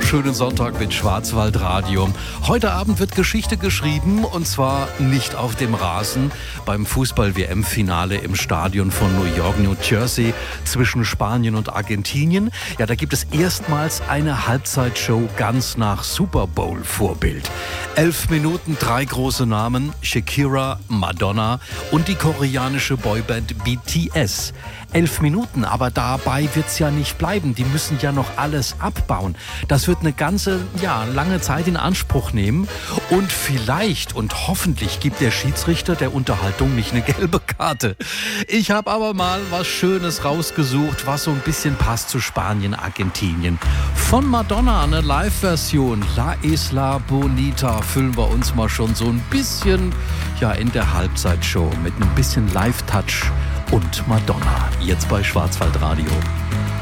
wunderschönen Sonntag mit Schwarzwaldradio. Heute Abend wird Geschichte geschrieben und zwar nicht auf dem Rasen. Beim Fußball-WM-Finale im Stadion von New York, New Jersey zwischen Spanien und Argentinien. Ja, da gibt es erstmals eine Halbzeitshow ganz nach Super Bowl-Vorbild. 11 Minuten, 3 große Namen, Shakira, Madonna und die koreanische Boyband BTS. 11 Minuten, aber dabei wird's ja nicht bleiben. Die müssen ja noch alles abbauen. Das wird eine ganze, lange Zeit in Anspruch nehmen. Und vielleicht und hoffentlich gibt der Schiedsrichter der Unterhaltung nicht eine gelbe Karte. Ich habe aber mal was Schönes rausgesucht, was so ein bisschen passt zu Spanien, Argentinien. Von Madonna eine Live-Version, La Isla Bonita, füllen wir uns mal schon so ein bisschen in der Halbzeitshow mit ein bisschen Live-Touch und Madonna. Jetzt bei Schwarzwaldradio.